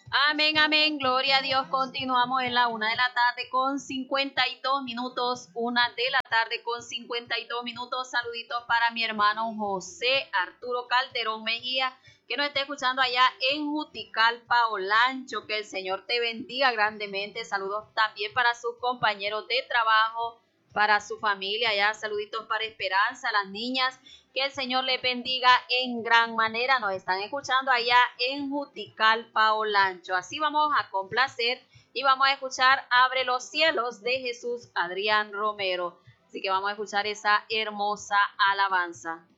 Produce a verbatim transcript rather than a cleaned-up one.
Amén, amén, gloria a Dios. Continuamos en la una de la tarde con cincuenta y dos minutos, una de la tarde con cincuenta y dos minutos. Saluditos para mi hermano José Arturo Calderón Mejía, que nos está escuchando allá en Juticalpa, Olancho. Que el Señor te bendiga grandemente. Saludos también para sus compañeros de trabajo, para su familia, ya saluditos para Esperanza, las niñas, que el Señor les bendiga en gran manera. Nos están escuchando allá en Juticalpa, Olancho. Así vamos a complacer y vamos a escuchar Abre los cielos de Jesús Adrián Romero. Así que vamos a escuchar esa hermosa alabanza.